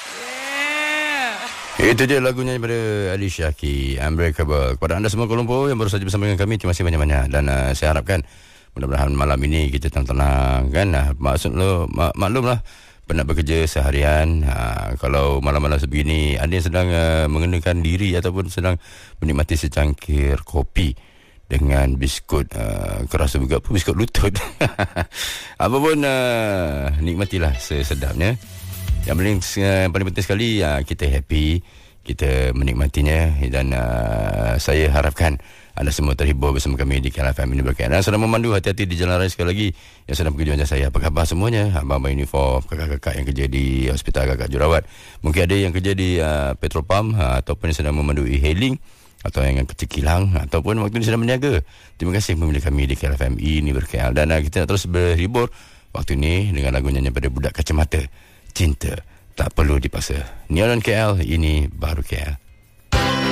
Itu dia lagunya daripada Ali Syaki, Unbreakable. Kepada anda semua Kuala Lumpur yang baru saja bersama dengan kami, terima kasih banyak-banyak. Dan saya harapkan mudah-mudahan malam ini kita tenang-tenang kan. Maklumlah penat bekerja seharian. Kalau malam-malam sebegini ada yang sedang mengenakan diri ataupun sedang menikmati secangkir kopi dengan biskut keras juga pun, biskut lutut. Apapun nikmatilah sesedapnya. Yang paling penting sekali kita happy, kita menikmatinya. Dan saya harapkan anda semua terhibur bersama kami di KL FM ini berkaitan. Dan sedang memandu, hati-hati di jalan raya sekali lagi. Yang sedang bekerja macam saya, apa khabar semuanya? Abang-abang uniform, kakak-kakak yang kerja di hospital, kakak jurawat, mungkin ada yang kerja di petrol pump, ataupun yang sedang memandu e-hailing, atau yang kecil kilang, ataupun waktu ini sedang berniaga. Terima kasih memilih kami di KL FM ini berkaitan. Dan kita nak terus berhibur waktu ini dengan lagu nyanyian pada Budak Kacamata, Cinta Tak Perlu Dipaksa. Neon KL, ini baru KL.